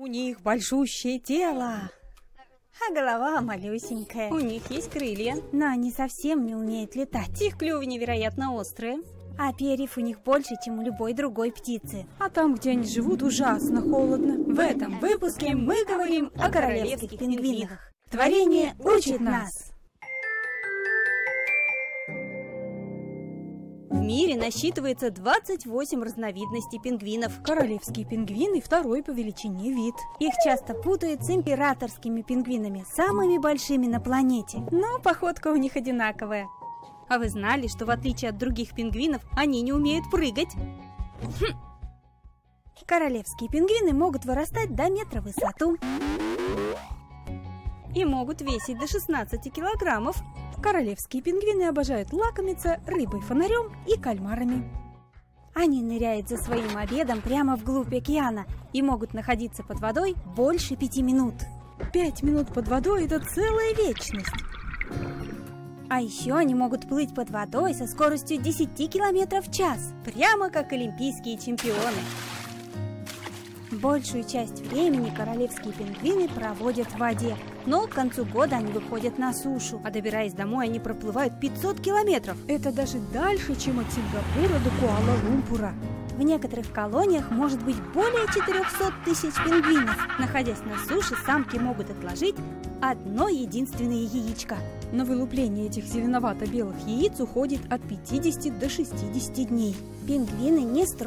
У них большущее тело, а голова малюсенькая. У них есть крылья, но они совсем не умеют летать. Их клювы невероятно острые, а перьев у них больше, чем у любой другой птицы. А там, где они живут, ужасно холодно. В этом выпуске мы говорим о королевских пингвинах. Творение учит нас. В мире насчитывается 28 разновидностей пингвинов. Королевские пингвины – второй по величине вид. Их часто путают с императорскими пингвинами, самыми большими на планете. Но походка у них одинаковая. А вы знали, что в отличие от других пингвинов, они не умеют прыгать? Королевские пингвины могут вырастать до метра в высоту и могут весить до 16 килограммов. Королевские пингвины обожают лакомиться рыбой-фонарем и кальмарами. Они ныряют за своим обедом прямо вглубь океана и могут находиться под водой больше 5 минут. 5 минут под водой – это целая вечность. А еще они могут плыть под водой со скоростью 10 километров в час, прямо как олимпийские чемпионы. Большую часть времени королевские пингвины проводят в воде, но к концу года они выходят на сушу, а добираясь домой, они проплывают 500 километров. Это даже дальше, чем от Сингапура до Куала-Лумпура. В некоторых колониях может быть более 400 тысяч пингвинов. Находясь на суше, самки могут отложить одно единственное яичко. На вылупление этих зеленовато-белых яиц уходит от 50 до 60 дней. Пингвины не